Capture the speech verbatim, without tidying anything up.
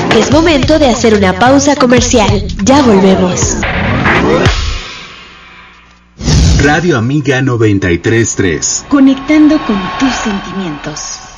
Es momento de hacer una pausa comercial. Ya volvemos. Radio Amiga noventa y tres punto tres. Conectando con tus sentimientos.